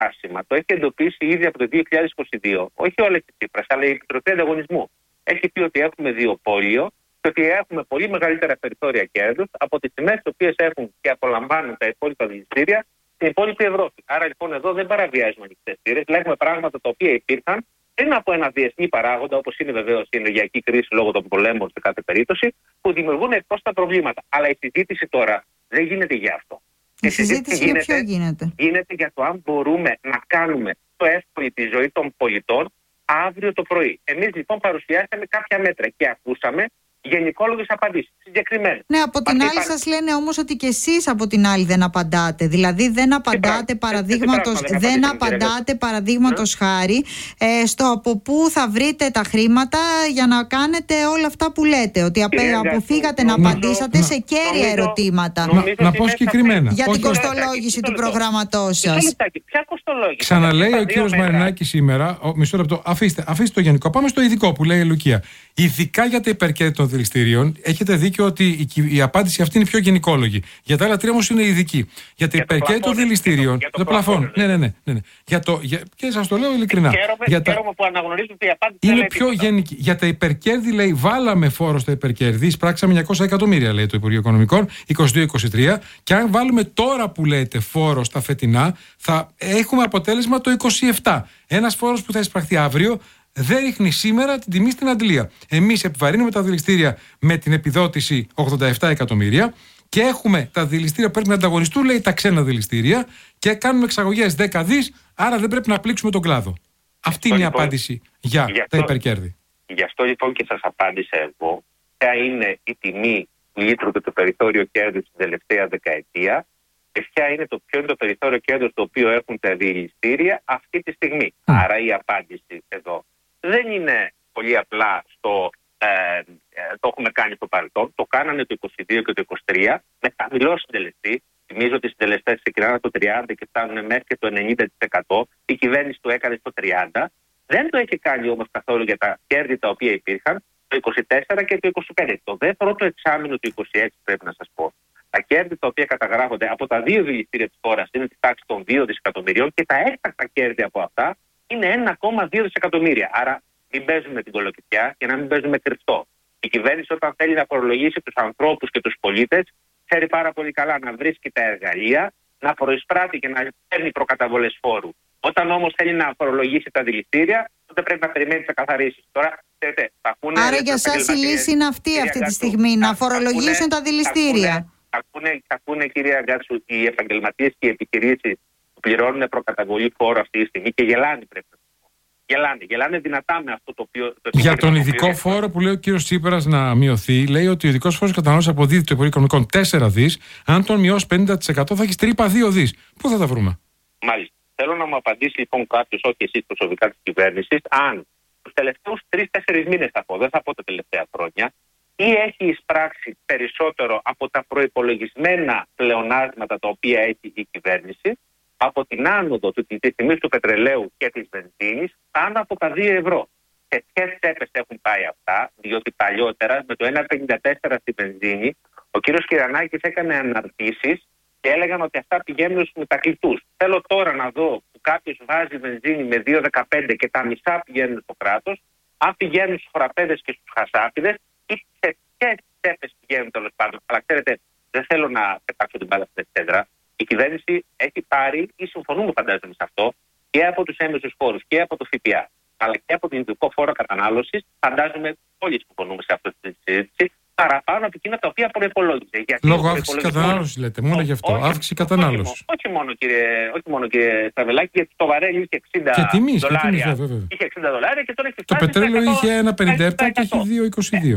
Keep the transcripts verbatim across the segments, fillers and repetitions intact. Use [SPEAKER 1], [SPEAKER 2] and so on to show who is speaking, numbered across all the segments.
[SPEAKER 1] καύσιμα το έχει εντοπίσει ήδη από το δύο χιλιάδες είκοσι δύο. Όχι όλα η Τσίπρας, αλλά η Επιτροπή Ανταγωνισμού. Έχει πει ότι έχουμε διοπόλιο και ότι έχουμε πολύ μεγαλύτερα περιθώρια κέρδους από τις τιμές τις οποίες έχουν και απολαμβάνουν τα υπόλοιπα δηληστήρια στην υπόλοιπη Ευρώπη. Άρα λοιπόν εδώ δεν παραβιάζουμε ανοιχτές θύρες, λέγουμε πράγματα τα οποία υπήρχαν πριν από ένα διεθνή παράγοντα, όπως είναι βεβαίως η ενεργειακή κρίση λόγω των πολέμων σε κάθε περίπτωση, που δημιουργούν εκτός τα προβλήματα. Αλλά η συζήτηση τώρα δεν γίνεται για αυτό.
[SPEAKER 2] Η, η συζήτηση για ποιο γίνεται?
[SPEAKER 1] Γίνεται για το αν μπορούμε να κάνουμε το εύκολη τη ζωή των πολιτών αύριο το πρωί. Εμείς λοιπόν παρουσιάσαμε κάποια μέτρα και ακούσαμε γενικόλογες απαντήσεις, συγκεκριμένα.
[SPEAKER 2] Ναι, από την άλλη σας λένε όμως ότι και εσείς από την άλλη δεν απαντάτε. Δηλαδή δεν απαντάτε παραδείγματος, δεν απαντάτε παραδείγματος χάρη ε, στο από πού θα βρείτε τα χρήματα για να κάνετε όλα αυτά που λέτε. Ότι αποφύγατε να απαντήσατε σε κέρια ερωτήματα.
[SPEAKER 3] Να πω συγκεκριμένα.
[SPEAKER 2] Για την κοστολόγηση του προγραμματός σας.
[SPEAKER 1] Ποια κοστολόγηση?
[SPEAKER 3] Ξαναλέει ο κύριος Μαρινάκης σήμερα, μισό λεπτό, αφήστε, αφήστε το γενικό. Πάμε στο ειδικό που λέει η Λουκία. Ειδικά για τα υπερκέρδη των δηληστηρίων, έχετε δίκιο ότι η, η απάντηση αυτή είναι πιο γενικόλογη. Για τα άλλα τρία όμως είναι ειδική. Για τα υπερκέρδη των δηληστηρίων. Για το, το πλαφόν. Ναι, ναι, ναι. ναι, ναι. Για το, για, και σας το λέω ειλικρινά.
[SPEAKER 1] Χαίρομαι,
[SPEAKER 3] για τα,
[SPEAKER 1] χαίρομαι που αναγνωρίζουν ότι η απάντηση
[SPEAKER 3] είναι πιο τίποτα. Γενική. Για τα υπερκέρδη, λέει, βάλαμε φόρο στα υπερκέρδη. Εισπράξαμε εννιακόσια εκατομμύρια, λέει το Υπουργείο Οικονομικών, είκοσι δύο είκοσι τρία. Και αν βάλουμε τώρα που λέτε φόρο στα φετινά, θα έχουμε αποτέλεσμα το είκοσι επτά. Ένας φόρος που θα εισπραχθεί αύριο. Δεν ρίχνει σήμερα την τιμή στην αντλία. Εμείς επιβαρύνουμε τα δηληστήρια με την επιδότηση ογδόντα επτά εκατομμύρια και έχουμε τα δηληστήρια που πρέπει να ανταγωνιστούν, λέει, τα ξένα δηληστήρια και κάνουμε εξαγωγές δέκα δις, άρα δεν πρέπει να πλήξουμε τον κλάδο. Αυτή είναι η λοιπόν, απάντηση για
[SPEAKER 1] γι αυτό,
[SPEAKER 3] τα υπερκέρδη.
[SPEAKER 1] Γι' αυτό λοιπόν και σας απάντησα εγώ ποια είναι η τιμή του λίτρου και το περιθώριο κέρδους την τελευταία δεκαετία και ποια είναι το, ποιο είναι το περιθώριο κέρδους το οποίο έχουν τα δηληστήρια αυτή τη στιγμή. Mm. Άρα η απάντηση εδώ δεν είναι πολύ απλά στο ε, ε, το έχουμε κάνει στο παρελθόν. Το κάνανε το είκοσι δύο και το είκοσι τρία με χαμηλό συντελεστή. Θυμίζω ότι οι συντελεστές ξεκινάνε το τριάντα και φτάνουν μέχρι και το ενενήντα τοις εκατό. Η κυβέρνηση το έκανε στο τριάντα τοις εκατό. Δεν το έχει κάνει όμως καθόλου για τα κέρδη τα οποία υπήρχαν το είκοσι τέσσερα και το είκοσι πέντε. Το δε πρώτο εξάμηνο του είκοσι έξι πρέπει να σας πω. Τα κέρδη τα οποία καταγράφονται από τα δύο δηληστήρια της χώρας είναι τη τάξη των δύο δισεκατομμυρίων και τα έκτακτα κέρδη από αυτά είναι ένα κόμμα δύο δισεκατομμύρια. Άρα μην παίζουμε την κολοκυθιά και να μην παίζουμε κρυφτό. Η κυβέρνηση όταν θέλει να φορολογήσει τους ανθρώπους και τους πολίτες, ξέρει πάρα πολύ καλά να βρίσκει τα εργαλεία, να προεισπράττει και να παίρνει προκαταβολές φόρου. Όταν όμως θέλει να φορολογήσει τα δηληστήρια, τότε πρέπει να περιμένει τις καθαρίσεις. Τώρα, ξέρετε, θα πούνε.
[SPEAKER 2] Άρα για εσάς η λύση είναι αυτή αυτή τη στιγμή, να φορολογήσουν τα δηληστήρια.
[SPEAKER 1] Θα ακούνε, κυρία Γκάτσου, οι επαγγελματίες και οι επιχειρήσεις που πληρώνουν προκαταβολή φόρου αυτή τη στιγμή και γελάνε πρέπει να. Γελάνε, γελάνε δυνατά με αυτό το οποίο. Το
[SPEAKER 3] για τον ειδικό οποίο... φόρο που λέει ο κύριος Τσίπρας να μειωθεί, λέει ότι ο ειδικός φόρος κατανάλωσης αποδίδει το Υπουργείο Οικονομικών τέσσερα δις. Αν τον μειώσει πενήντα τοις εκατό θα έχει τρύπα δύο δις. Πού θα τα βρούμε?
[SPEAKER 1] Μάλιστα. Θέλω να μου απαντήσει λοιπόν κάποιος, όχι εσείς προσωπικά της κυβέρνησης, αν τους τελευταίους τρεις-τέσσερις μήνες θα πω, δεν θα πω τα τελευταία χρόνια, ή έχει εισπράξει περισσότερο από τα προϋπολογισμένα πλεονάσματα τα οποία έχει η κυβέρνηση, από την άνοδο της τιμής του πετρελαίου και της βενζίνης πάνω από τα δύο ευρώ. Σε ποιες τσέπες έχουν πάει αυτά, διότι παλιότερα με το ένα πενήντα τέσσερα στη βενζίνη ο κύριος Κυρανάκης έκανε αναρτήσεις και έλεγαν ότι αυτά πηγαίνουν στους μετακλητούς. Θέλω τώρα να δω που κάποιος βάζει βενζίνη με δύο δεκαπέντε και τα μισά πηγαίνουν στο κράτος, αν πηγαίνουν στους χωραπέδες και στους χασάπιδες ή σε ποιες τσέπες πηγαίνουν τέλος πάντων. Αλλά ξέρετε, δεν θέλω να πετάξω την μπάλα στην εξέδρα. Η κυβέρνηση έχει πάρει, ή συμφωνούμε φαντάζομαι σε αυτό, και από τους έμεσους φόρους και από το ΦΠΑ, αλλά και από τον ειδικό φόρο κατανάλωσης. Φαντάζομαι όλοι συμφωνούμε σε αυτή τη συζήτηση, παραπάνω από εκείνα τα οποία προϋπολόγιζε.
[SPEAKER 3] Λόγω αύξηση κατανάλωσης, λέτε, μόνο γι' αυτό. Αύξηση κατανάλωσης.
[SPEAKER 1] Όχι μόνο, κύριε, όχι μόνο κύριε Σταβελάκη, γιατί το βαρέλι είχε εξήντα
[SPEAKER 3] και τιμής,
[SPEAKER 1] δολάρια.
[SPEAKER 3] Και τιμής, βέβαια.
[SPEAKER 1] Είχε εξήντα δολάρια και τώρα έχει
[SPEAKER 3] φτάσει. Το πετρέλαιο είχε ένα πενήντα επτά και έχει δύο είκοσι δύο.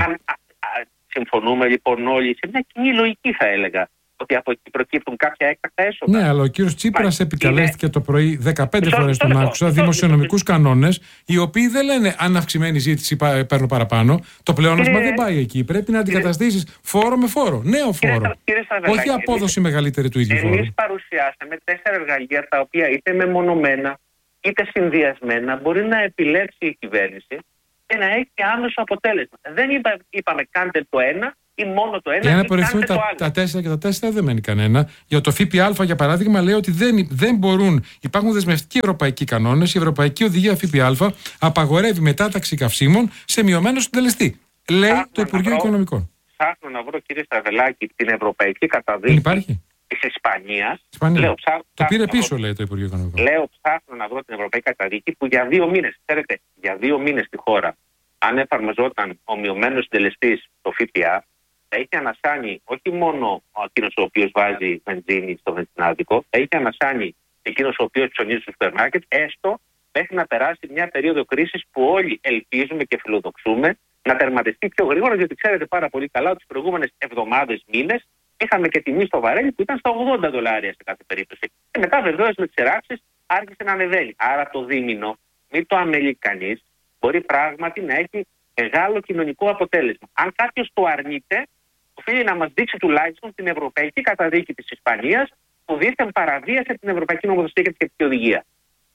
[SPEAKER 1] Συμφωνούμε λοιπόν όλοι σε μια κοινή λογική, θα έλεγα. Ότι από εκεί προκύπτουν κάποια έκτακτα έσοδα.
[SPEAKER 3] Ναι, αλλά ο κύριος Τσίπρας επικαλέστηκε είναι... το πρωί δεκαπέντε φορές τον άκουσα δημοσιονομικούς κανόνες, οι οποίοι δεν λένε αν αυξημένη ζήτηση παίρνω παραπάνω. Το πλεόνασμα δεν πάει εκεί. Πρέπει να αντικαταστήσεις φόρο με φόρο. Νέο φόρο. Όχι απόδοση μεγαλύτερη του ίδιου φόρου.
[SPEAKER 1] Εμείς παρουσιάσαμε τέσσερα εργαλεία τα οποία είτε μεμονωμένα είτε συνδυασμένα μπορεί να επιλέξει η κυβέρνηση και να έχει άμεσο αποτέλεσμα. Δεν είπα, είπαμε κάντε το ένα ή μόνο το ένα.
[SPEAKER 3] Για να απορριφθούν τα, τα τέσσερα και τα τέσσερα δεν μένει κανένα. Για το ΦΠΑ, για παράδειγμα, λέει ότι δεν, δεν μπορούν. Υπάρχουν δεσμευτικοί ευρωπαϊκοί κανόνες. Η Ευρωπαϊκή Οδηγία ΦΠΑ απαγορεύει μετάταξη καυσίμων σε μειωμένο συντελεστή. Λέει Ψάχνω το Υπουργείο βρω, Οικονομικών.
[SPEAKER 1] Ψάχνω να βρω, κύριε Στραβελάκη, την ευρωπαϊκή καταδίκη της Ισπανίας.
[SPEAKER 3] Ισπανία. Το πήρε πίσω, λέει το Υπουργείο Οικονομικών.
[SPEAKER 1] Λέω, ψάχνω να βρω την ευρωπαϊκή καταδίκη που για δύο μήνες, ξέρετε, για δύο μήνες στη χώρα, αν εφαρμοζόταν ο μειωμένος συντελεστής στο ΦΠΑ, θα είχε ανασάνει όχι μόνο εκείνος ο οποίος βάζει βενζίνη στο βενζινάδικο, θα είχε ανασάνει εκείνος ο οποίος ψωνίζει στο σούπερ μάρκετ, έστω μέχρι να περάσει μια περίοδο κρίσης που όλοι ελπίζουμε και φιλοδοξούμε να τερματιστεί πιο γρήγορα, διότι ξέρετε πάρα πολύ καλά ότι τις προηγούμενες εβδομάδες, μήνες, είχαμε και τιμή στο βαρέλι που ήταν στα ογδόντα δολάρια σε κάθε περίπτωση. Και μετά βεβαίως με τις εράξεις άρχισε να ανεβαίνει. Άρα το δίμηνο, μην το αμελεί κανείς, μπορεί πράγματι να έχει μεγάλο κοινωνικό αποτέλεσμα. Αν κάποιος το αρνείται, οφείλει να μας δείξει τουλάχιστον την ευρωπαϊκή καταδίκη της Ισπανίας που δήθεν παραβίασε την ευρωπαϊκή νομοθεσία και την σχετική οδηγία.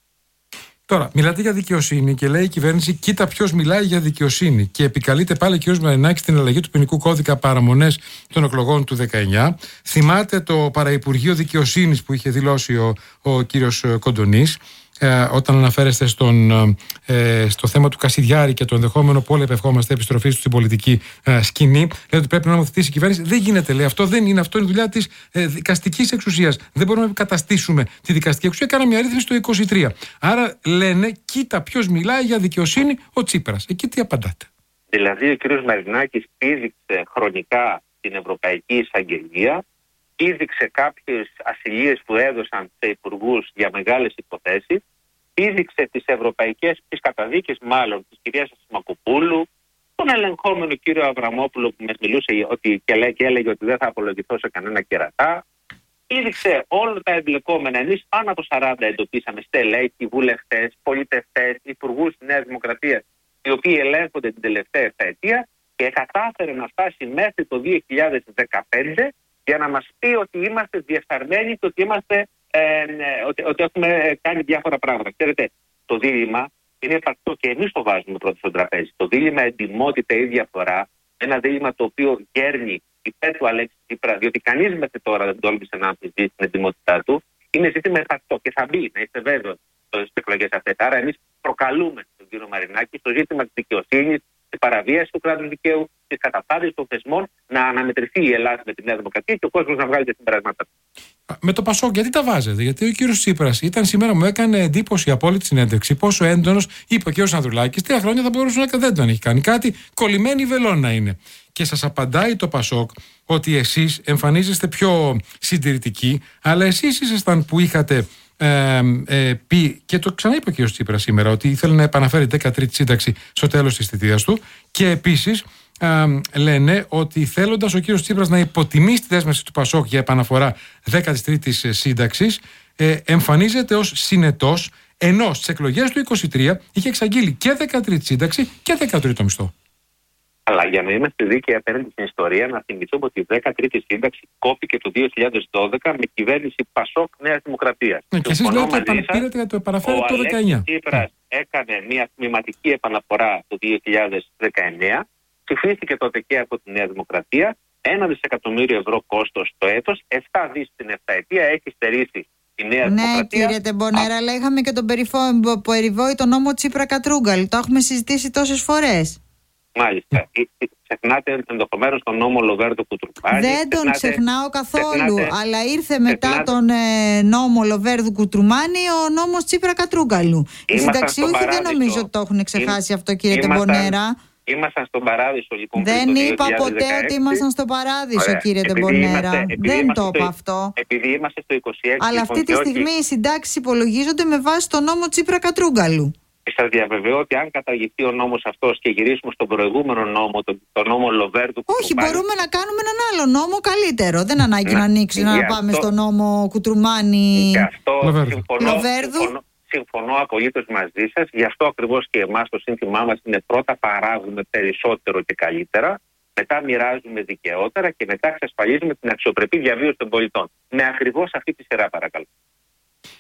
[SPEAKER 3] Τώρα, μιλάτε για δικαιοσύνη και λέει η κυβέρνηση: κοίτα ποιος μιλάει για δικαιοσύνη. Και επικαλείται πάλι ο κ. Μαρινάκης στην αλλαγή του ποινικού κώδικα παραμονές των εκλογών του δεκαεννιά. Θυμάται το Παραυπουργείο Δικαιοσύνης που είχε δηλώσει ο, ο κ. Κοντονής. Ε, όταν αναφέρεστε στον, ε, στο θέμα του Κασιδιάρη και το ενδεχόμενο που όλοι επευχόμαστε επιστροφή του στην πολιτική ε, σκηνή, λέει ότι πρέπει να νομοθετήσει η κυβέρνηση. Δεν γίνεται, λέει. Αυτό δεν είναι. Αυτό είναι δουλειά της ε, δικαστικής εξουσίας. Δεν μπορούμε να καταστήσουμε τη δικαστική εξουσία. Κάναμε μια ρύθμιση το είκοσι τρία. Άρα λένε, κοίτα ποιος μιλάει για δικαιοσύνη, ο Τσίπρας. Εκεί τι απαντάτε?
[SPEAKER 1] Δηλαδή, ο κ. Μαρινάκης πήδηξε χρονικά την Ευρωπαϊκή Εισαγγελία, πήδηξε κάποιες ασυλίες που έδωσαν σε υπουργούς για μεγάλες υποθέσεις, πήδηξε τις ευρωπαϊκές, τις καταδίκες μάλλον της κυρίας Ασημακοπούλου, τον ελεγχόμενο κύριο Αβραμόπουλο που μας μιλούσε ότι, και, λέ, και έλεγε ότι δεν θα απολογηθώ σε κανένα κερατά, πήδηξε όλα τα εμπλεκόμενα. Εμείς πάνω από σαράντα εντοπίσαμε στελέχη, βουλευτές, πολιτευτές, υπουργούς της Νέας Δημοκρατίας, οι οποίοι ελέγχονται την τελευταία εφταετία και κατάφερε να φτάσει μέχρι το δύο χιλιάδες δεκαπέντε για να μας πει ότι είμαστε διεφθαρμένοι και ότι, είμαστε, ε, ότι, ότι έχουμε κάνει διάφορα πράγματα. Ξέρετε, το δίλημμα είναι εφαρκτό και εμείς το βάζουμε πρώτα στο τραπέζι. Το δίλημμα εντιμότητα ή διαφορά, ένα δίλημμα το οποίο γέρνει υπέρ του Αλέξη Τσίπρα, διότι κανείς μέχρι τώρα δεν τόλμησε να αμφισβητήσει την εντιμότητά του, είναι ζήτημα εφαρκτό και θα μπει, να είστε βέβαιοι, στις εκλογές αυτές. Άρα εμείς προκαλούμε τον κύριο Μαρινάκη στο ζήτημα της δικαιοσύνης, της παραβίασης του κράτους δικαίου, της καταπάτησης των θεσμών, να αναμετρηθεί η Ελλάδα με τη Νέα Δημοκρατία και ο κόσμος να βγάλει τα συμπεράσματα.
[SPEAKER 3] Με το Πασόκ, γιατί τα βάζετε? Γιατί ο κύριος Τσίπρας ήταν σήμερα, μου έκανε εντύπωση η απόλυτη συνέντευξη. Πόσο έντονος, είπε ο κύριος Ανδρουλάκης, τρία χρόνια θα μπορούσε να δεν τον έχει κάνει κάτι, κολλημένη βελόνα είναι. Και σας απαντάει το Πασόκ ότι εσείς εμφανίζεστε πιο συντηρητικοί, αλλά εσείς ήσασταν που είχατε. Ε, ε, πει, και το ξαναείπε ο κ. Τσίπρας σήμερα, ότι ήθελε να επαναφέρει δέκατη τρίτη σύνταξη στο τέλος της θητείας του. Και επίσης ε, λένε ότι θέλοντας ο κ. Τσίπρας να υποτιμήσει τη δέσμευση του Πασόκ για επαναφορά δέκατη τρίτη σύνταξης, ε, εμφανίζεται ως συνετός, ενώ στις εκλογές του είκοσι τρία είχε εξαγγείλει και δέκατη τρίτη σύνταξη και δέκατο τρίτο μισθό.
[SPEAKER 1] Αλλά για να είμαστε δίκαιοι απέναντι στην ιστορία, να θυμηθούμε ότι η δέκατη τρίτη σύνταξη κόπηκε το δύο χιλιάδες δώδεκα με κυβέρνηση Πασόκ Νέας Δημοκρατίας.
[SPEAKER 3] Ναι, και εσείς λέτε ότι πήρατε να το επαναφέρετε το δεκαεννιά.
[SPEAKER 1] Ο Τσίπρας έκανε μια τμηματική επαναφορά το δύο χιλιάδες δεκαεννιά, ψηφίστηκε τότε και από τη Νέα Δημοκρατία, ένα δισεκατομμύριο ευρώ κόστος το έτος, επτά δις την εφταετία, έχει στερήσει η Νέα
[SPEAKER 2] ναι,
[SPEAKER 1] Δημοκρατία.
[SPEAKER 2] Ναι, κύριε Τεμπονέρα, αλλά είχαμε και τον περιβόητο νόμο Τσίπρα-Κατρούγκαλ. Το έχουμε συζητήσει τόσες φορές.
[SPEAKER 1] Μάλιστα. Ξεχνάτε ενδεχομένως τον νόμο Λοβέρδου Κουτρουμάνη.
[SPEAKER 2] Δεν τον ξεχνάω καθόλου. Ξεχνάτε, αλλά ήρθε μετά ξεχνάτε. τον ε, νόμο Λοβέρδου Κουτρουμάνη ο νόμος Τσίπρα Κατρούγκαλου. Οι συνταξιούχοι δεν νομίζω ότι το έχουν ξεχάσει Ήμ, αυτό, κύριε ήμασταν, Τεμπονέρα.
[SPEAKER 1] Ήμασταν στον παράδεισο λοιπόν.
[SPEAKER 2] Δεν είπα ποτέ ότι ήμασταν στον παράδεισο, Ωραία. κύριε επειδή Τεμπονέρα. Είμαστε, δεν το είπα αυτό.
[SPEAKER 1] Επειδή είμαστε στο είκοσι έξι.
[SPEAKER 2] Αλλά αυτή τη στιγμή οι συντάξεις υπολογίζονται με βάση τον νόμο Τσίπρα Κατρούγκαλου.
[SPEAKER 1] Σας διαβεβαιώ ότι αν καταργηθεί ο νόμος αυτός και γυρίσουμε στον προηγούμενο νόμο, τον, τον νόμο Λοβέρδου.
[SPEAKER 2] Όχι, μπορούμε να κάνουμε έναν άλλο νόμο καλύτερο. Δεν ανάγκη να, να ανοίξει να αυτό, πάμε στον νόμο Κουτρουμάνη.
[SPEAKER 1] Γι' αυτό συμφωνώ,
[SPEAKER 2] Λοβέρδου.
[SPEAKER 1] συμφωνώ, συμφωνώ απολύτως μαζί σας. Γι' αυτό ακριβώς και εμάς το σύνθημά μας είναι πρώτα παράγουμε περισσότερο και καλύτερα, μετά μοιράζουμε δικαιότερα και μετά εξασφαλίζουμε την αξιοπρεπή διαβίωση των πολιτών. Με ακριβώς αυτή τη σειρά, παρακαλώ.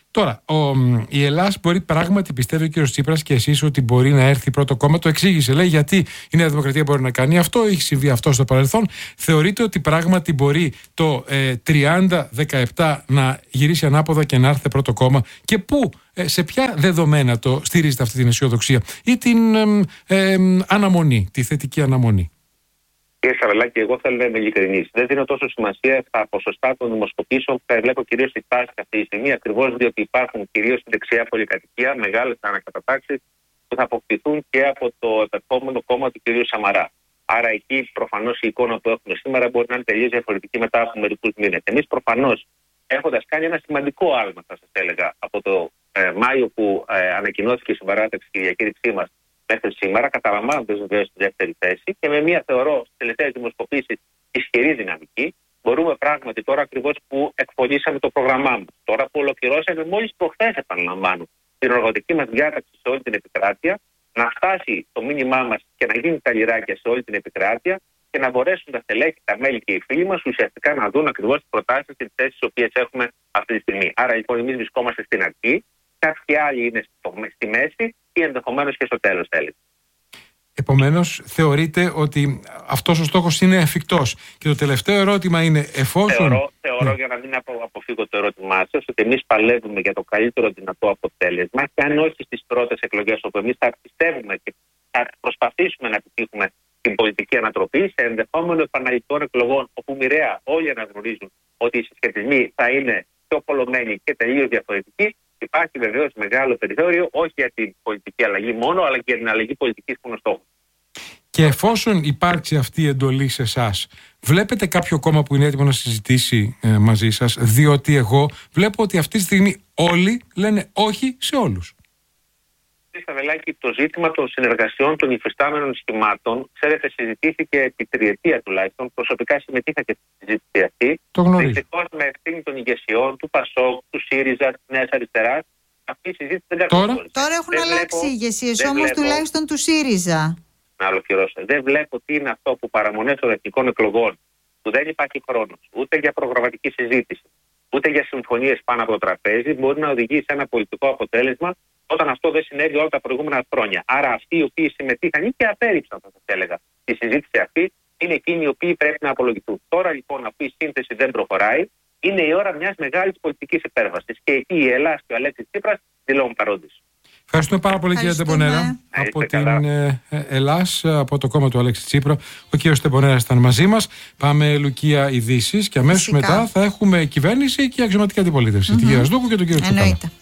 [SPEAKER 3] Τώρα, ο, η Ελλάδα μπορεί πράγματι, πιστεύει ο κύριος Τσίπρας και εσείς, ότι μπορεί να έρθει πρώτο κόμμα. Το εξήγησε, λέει, γιατί η Νέα Δημοκρατία μπορεί να κάνει αυτό, έχει συμβεί αυτό στο παρελθόν. Θεωρείτε ότι πράγματι μπορεί το ε, τριάντα δεκαεπτά να γυρίσει ανάποδα και να έρθει πρώτο κόμμα, και πού, ε, σε ποια δεδομένα το στηρίζετε αυτή την αισιοδοξία ή την ε, ε, αναμονή, τη θετική αναμονή?
[SPEAKER 1] Κύριε Σαραλάκη, εγώ θέλω να είμαι ειλικρινής. Δεν δίνω τόσο σημασία στα ποσοστά των δημοσκοπήσεων που τα βλέπω κυρίως στη τάση αυτή τη στιγμή, ακριβώς διότι υπάρχουν κυρίως στη δεξιά πολυκατοικία μεγάλες ανακατατάξεις που θα αποκτηθούν και από το επερχόμενο κόμμα του κυρίου Σαμαρά. Άρα, εκεί προφανώς η εικόνα που έχουμε σήμερα μπορεί να είναι τελείως διαφορετική μετά από μερικούς μήνες. Εμείς προφανώς, έχοντας κάνει ένα σημαντικό άλμα, θα σας έλεγα, από το ε, Μάιο που ε, ανακοινώθηκε η συμπαράταξη και η διακήρυξή μας μέχρι σήμερα, καταλαμβάνοντας βεβαίως τη δεύτερη θέση και με μια, θεωρώ, στις τελευταίες δημοσκοπήσεις ισχυρή δυναμική, μπορούμε πράγματι τώρα, ακριβώς που εκπονήσαμε το πρόγραμμά μας, τώρα που ολοκληρώσαμε μόλις προχθές, επαναλαμβάνω, την οργανωτική μας διάταξη σε όλη την επικράτεια, να φτάσει το μήνυμά μας και να γίνει τα λιράκια σε όλη την επικράτεια και να μπορέσουν τα στελέχη, τα μέλη και οι φίλοι μας ουσιαστικά να δουν ακριβώς τις προτάσεις και τις θέσεις τις οποίες έχουμε αυτή τη στιγμή. Άρα λοιπόν, εμείς βρισκόμαστε στην αρχή, κάποιοι άλλοι είναι στο, στη μέση ή ενδεχομένως και στο τέλος τέλει.
[SPEAKER 3] Επομένως, θεωρείτε ότι αυτός ο στόχος είναι εφικτός? Και το τελευταίο ερώτημα είναι, εφόσον...
[SPEAKER 1] Θεωρώ, θεωρώ ναι. για να μην αποφύγω το ερώτημά σας, ότι εμείς παλεύουμε για το καλύτερο δυνατό αποτέλεσμα, και αν όχι στις πρώτες εκλογές, όπου εμείς θα πιστεύουμε και θα προσπαθήσουμε να επιτύχουμε την πολιτική ανατροπή, σε ενδεχόμενο επαναληπτών εκλογών, όπου μοιραία όλοι αναγνωρίζουν ότι οι συσχετισμοί θα είναι πιο πολλωμένοι και τελείως διαφορετικοί, υπάρχει βεβαίως μεγάλο περιθώριο, όχι για την πολιτική αλλαγή μόνο, αλλά και για την αλλαγή πολιτικής που είναι ο στόχος.
[SPEAKER 3] Και εφόσον υπάρξει αυτή η εντολή σε εσάς, βλέπετε κάποιο κόμμα που είναι έτοιμο να συζητήσει ε, μαζί σας? Διότι εγώ βλέπω ότι αυτή τη στιγμή όλοι λένε όχι σε όλους.
[SPEAKER 1] Κύριε Σταβελάκη, το ζήτημα των συνεργασιών των υφιστάμενων σχημάτων, ξέρετε, συζητήθηκε επί τριετία τουλάχιστον. Προσωπικά συμμετείχα και στη συζήτηση αυτή.
[SPEAKER 3] Το γνωρίζω.
[SPEAKER 1] Δυστυχώς, με ευθύνη των ηγεσιών του ΠΑΣΟΚ, του ΣΥΡΙΖΑ, της Νέας Αριστεράς, αυτή η συζήτηση δεν
[SPEAKER 3] Τώρα,
[SPEAKER 2] Τώρα έχουν δεν αλλάξει βλέπω, οι ηγεσίες, όμως τουλάχιστον του ΣΥΡΙΖΑ.
[SPEAKER 1] Να ολοκληρώσω. Δεν βλέπω τι είναι αυτό που παραμονές των εθνικών εκλογών, που δεν υπάρχει χρόνος ούτε για προγραμματική συζήτηση, ούτε για συμφωνίες πάνω από το τραπέζι, μπορεί να οδηγήσει σε ένα πολιτικό αποτέλεσμα, όταν αυτό δεν συνέβη όλα τα προηγούμενα χρόνια. Άρα, αυτοί οι οποίοι συμμετείχαν ή και απέρριψαν, θα σας έλεγα, τη συζήτηση αυτή, είναι εκείνοι οι οποίοι πρέπει να απολογηθούν. Τώρα λοιπόν, αφού η σύνθεση δεν προχωράει, είναι η ώρα μιας μεγάλης πολιτικής υπέρβασης. Και εκεί η Ελλάδα και ο Αλέξης Τσίπρας δηλώνουν παρόντες.
[SPEAKER 3] Ευχαριστούμε πάρα πολύ, κύριε Τεμπονέρα. Από την ε, ε, Ελλάς, από το κόμμα του Αλέξη Τσίπρα. Ο κύριος Τεμπονέρας ήταν μαζί μας. Πάμε Λουκία ειδήσεις και αμέσως μετά θα έχουμε κυβέρνηση και αξιωματική αντιπολίτευση. Mm-hmm. Τη κυρία Σδούκου και τον κύριο Τσίπρα.